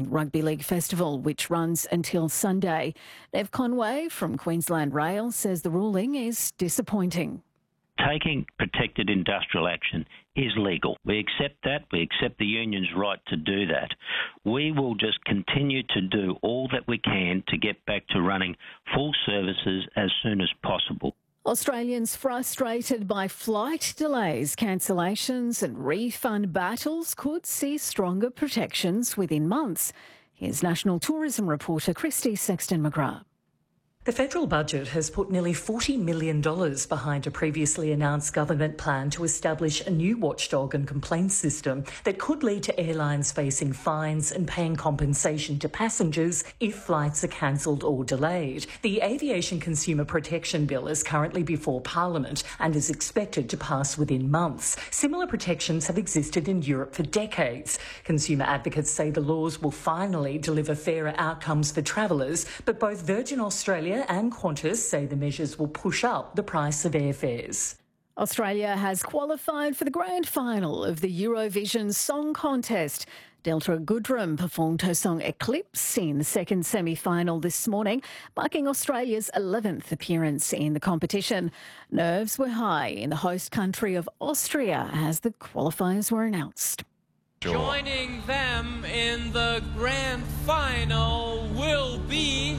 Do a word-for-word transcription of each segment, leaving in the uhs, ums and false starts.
Sydney Rugby League Festival, which runs until Sunday. Nev Conway from Queensland Rail says the ruling is disappointing. Taking protected industrial action is legal. We accept that. We accept the union's right to do that. We will just continue to do all that we can to get back to running full services as soon as possible. Australians frustrated by flight delays, cancellations and refund battles could see stronger protections within months. Here's National Tourism reporter Christy Sexton-McGrath. The federal budget has put nearly forty million dollars behind a previously announced government plan to establish a new watchdog and complaint system that could lead to airlines facing fines and paying compensation to passengers if flights are cancelled or delayed. The Aviation Consumer Protection Bill is currently before Parliament and is expected to pass within months. Similar protections have existed in Europe for decades. Consumer advocates say the laws will finally deliver fairer outcomes for travellers, but both Virgin Australia and Qantas say the measures will push up the price of airfares. Australia has qualified for the grand final of the Eurovision Song Contest. Delta Goodrem performed her song Eclipse in the second semi-final this morning, marking Australia's eleventh appearance in the competition. Nerves were high in the host country of Austria as the qualifiers were announced. Joining them in the grand final will be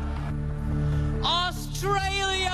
Australia!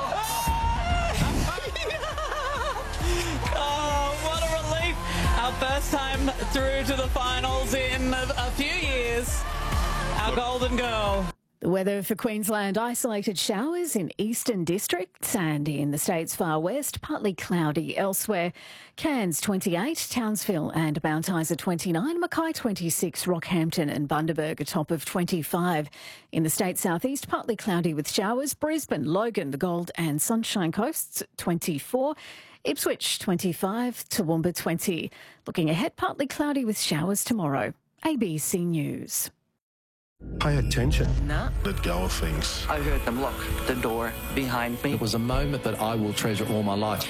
Oh, what a relief. Our first time through to the finals in a, a few years. Our golden girl. The weather for Queensland: isolated showers in eastern districts and in the state's far west, partly cloudy elsewhere. Cairns twenty-eight, Townsville and Mount Isa twenty-nine, Mackay twenty-six, Rockhampton and Bundaberg a top of twenty-five. In the state's southeast, partly cloudy with showers. Brisbane, Logan, the Gold and Sunshine Coasts twenty-four. Ipswich twenty-five, Toowoomba twenty. Looking ahead, partly cloudy with showers tomorrow. A B C News. Pay attention. No. Let go of things. I heard them lock the door behind me. It was a moment that I will treasure all my life.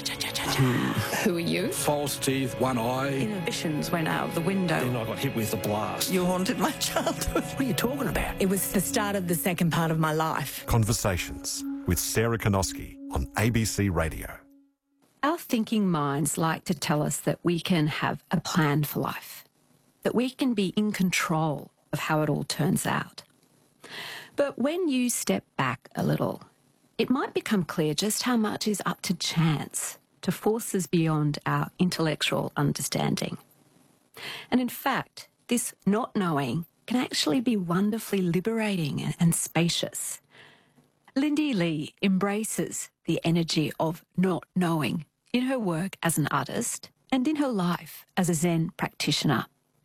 Who are you? False teeth, one eye. Inhibitions went out the window. Then I got hit with a blast. You haunted my childhood. What are you talking about? It was the start of the second part of my life. Conversations with Sarah Konoski on A B C Radio. Our thinking minds like to tell us that we can have a plan for life, that we can be in control of how it all turns out. But when you step back a little, it might become clear just how much is up to chance, to forces beyond our intellectual understanding. And in fact, this not knowing can actually be wonderfully liberating and, and spacious. Lindy Lee embraces the energy of not knowing in her work as an artist and in her life as a Zen practitioner.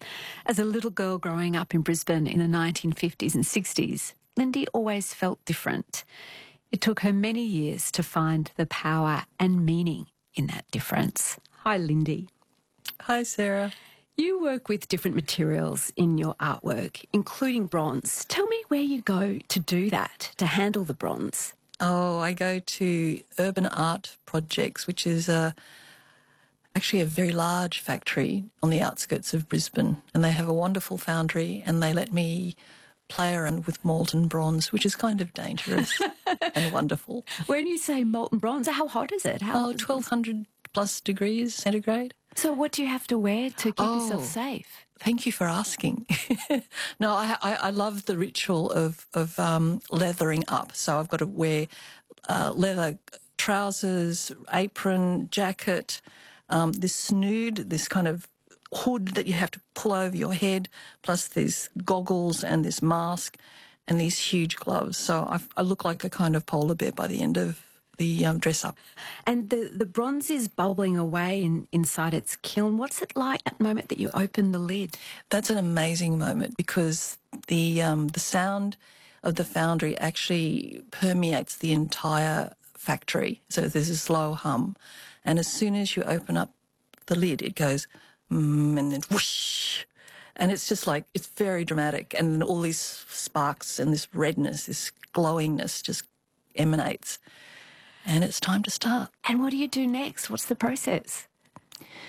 As a little girl growing up in Brisbane in the nineteen fifties and sixties, Lindy always felt different. It took her many years to find the power and meaning in that difference. Hi, Lindy. Hi, Sarah. You work with different materials in your artwork, including bronze. Tell me where you go to do that, to handle the bronze. Oh, I go to Urban Art Projects, which is a actually a very large factory on the outskirts of Brisbane, and they have a wonderful foundry, and they let me play around with molten bronze, which is kind of dangerous and wonderful. When you say molten bronze, how hot is it? How oh, twelve hundred plus degrees centigrade. So what do you have to wear to keep oh, yourself safe? Thank you for asking. No, I, I, I love the ritual of, of um, leathering up. So I've got to wear uh, leather trousers, apron, jacket, Um, this snood, this kind of hood that you have to pull over your head, plus these goggles and this mask and these huge gloves. So I, I look like a kind of polar bear by the end of the um, dress-up. And the, the bronze is bubbling away in, inside its kiln. What's it like at the moment that you open the lid? That's an amazing moment because the um, the sound of the foundry actually permeates the entire factory. So there's a slow hum. And as soon as you open up the lid, it goes, mm, and then whoosh. And it's just like, it's very dramatic. And then all these sparks and this redness, this glowingness just emanates. And it's time to start. And what do you do next? What's the process?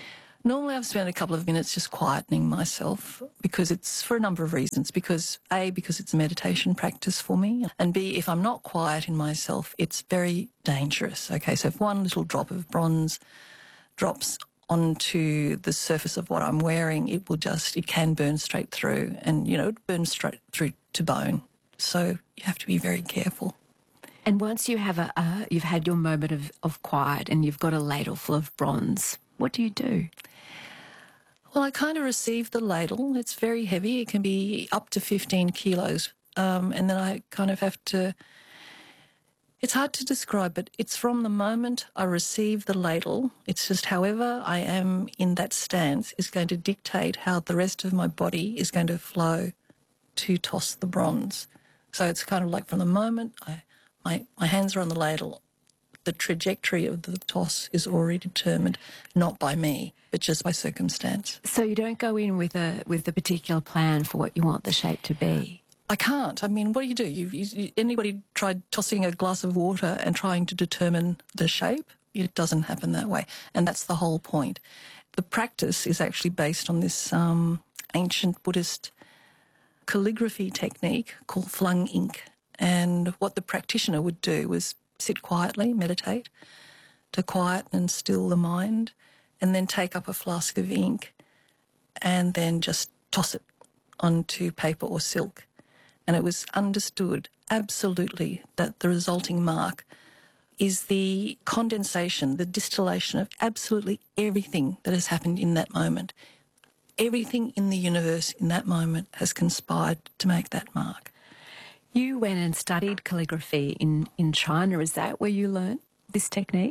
Normally I've spent a couple of minutes just quietening myself because it's for a number of reasons. Because A, because it's a meditation practice for me, and B, if I'm not quiet in myself, it's very dangerous. Okay, so if one little drop of bronze drops onto the surface of what I'm wearing, it will just, it can burn straight through and, you know, it burns straight through to bone. So you have to be very careful. And once you have a, uh, you've had your moment of, of quiet and you've got a ladle full of bronze, what do you do? Well, I kind of receive the ladle. It's very heavy. It can be up to fifteen kilos. Um, and then I kind of have to, it's hard to describe, but it's from the moment I receive the ladle. It's just however I am in that stance is going to dictate how the rest of my body is going to flow to toss the bronze. So it's kind of like from the moment I, my, my hands are on the ladle, the trajectory of the toss is already determined, not by me, but just by circumstance. So you don't go in with a with a particular plan for what you want the shape to be? I can't. I mean, what do you do? You, you, anybody tried tossing a glass of water and trying to determine the shape? It doesn't happen that way, and that's the whole point. The practice is actually based on this um, ancient Buddhist calligraphy technique called flung ink, and what the practitioner would do was sit quietly, meditate, to quiet and still the mind, and then take up a flask of ink and then just toss it onto paper or silk. And it was understood absolutely that the resulting mark is the condensation, the distillation of absolutely everything that has happened in that moment. Everything in the universe in that moment has conspired to make that mark. You went and studied calligraphy in, in China. Is that where you learned this technique?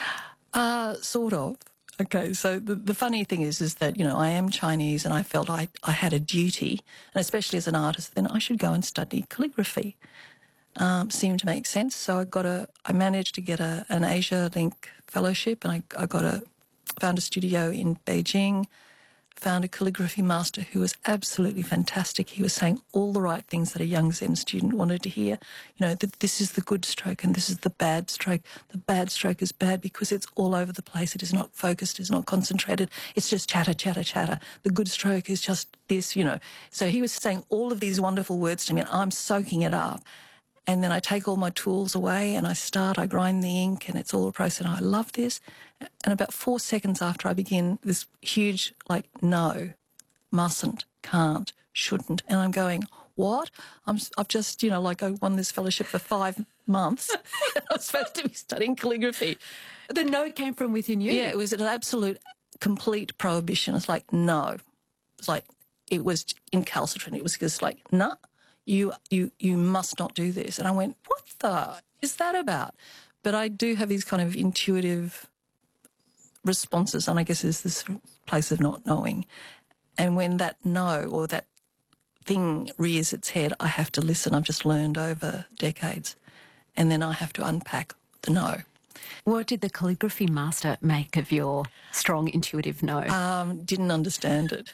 Uh, sort of. Okay, so the, the funny thing is is that, you know, I am Chinese and I felt I, I had a duty, and especially as an artist, then I should go and study calligraphy. Um, seemed to make sense. So I got a, I managed to get a, an Asia Link fellowship, and I, I got a, found a studio in Beijing, found a calligraphy master who was absolutely fantastic. He was saying all the right things that a young Zen student wanted to hear. You know, that this is the good stroke and this is the bad stroke. The bad stroke is bad because it's all over the place. It is not focused, it's not concentrated. It's just chatter, chatter, chatter. The good stroke is just this, you know. So he was saying all of these wonderful words to me, and I'm soaking it up. And then I take all my tools away and I start, I grind the ink, and it's all a process. And I love this. And about four seconds after I begin, this huge, like, no, mustn't, can't, shouldn't. And I'm going, what? I'm, I've just, you know, like I won this fellowship for five months. I'm supposed to be studying calligraphy. The no came from within you? Yeah, it was an absolute, complete prohibition. It's like, no. It's like, it was incalcitrant. It was just like, no. Nah. You, you, you must not do this. And I went, what the is that about? But I do have these kind of intuitive responses, and I guess there's this place of not knowing. And when that no or that thing rears its head, I have to listen. I've just learned over decades. And then I have to unpack the no. What did the calligraphy master make of your strong intuitive no? Um, didn't understand it.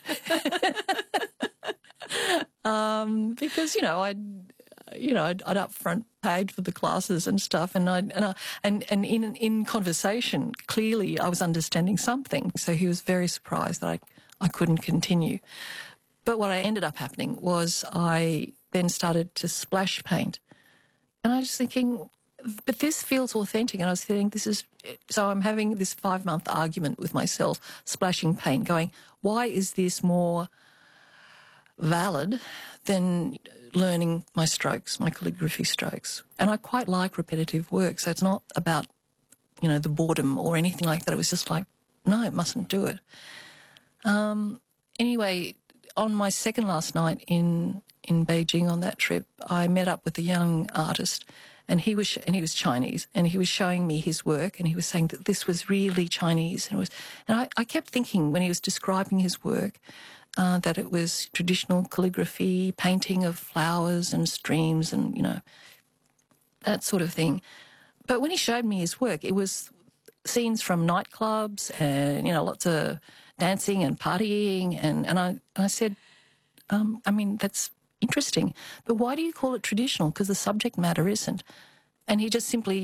Um, because, you know, I'd, you know, I'd, I'd upfront paid for the classes and stuff, and I and I, and and in in conversation, clearly I was understanding something. So he was very surprised that I I couldn't continue. But what I ended up happening was I then started to splash paint, and I was thinking, but this feels authentic, and I was thinking this is so. I'm having this five month argument with myself, splashing paint, going, why is this more valid than learning my strokes, my calligraphy strokes? And I quite like repetitive work, so it's not about, you know, the boredom or anything like that. It was just like, no, it mustn't do it. Um, anyway, on my second last night in in Beijing on that trip, I met up with a young artist, and he was and he was Chinese, and he was showing me his work, and he was saying that this was really Chinese, and it was, and I, I kept thinking when he was describing his work, Uh, that it was traditional calligraphy, painting of flowers and streams and, you know, that sort of thing. But when he showed me his work, it was scenes from nightclubs and, you know, lots of dancing and partying. And, and I, and I said, um, I mean, that's interesting, but why do you call it traditional? Because the subject matter isn't. And he just simply